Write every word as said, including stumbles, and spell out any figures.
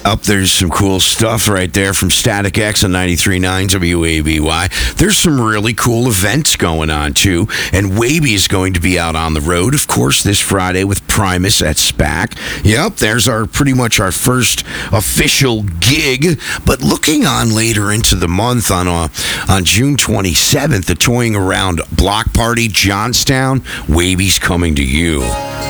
Up there's some cool stuff right there from Static X on ninety-three point nine W A B Y. There's some really cool events going on, too. And Waby is going to be out on the road, of course, this Friday with Primus at SPAC. Yep, there's our pretty much our first official gig. But looking on later into the month on uh, on June twenty-seventh, the Toying Around Block Party, Johnstown, Waby's coming to you.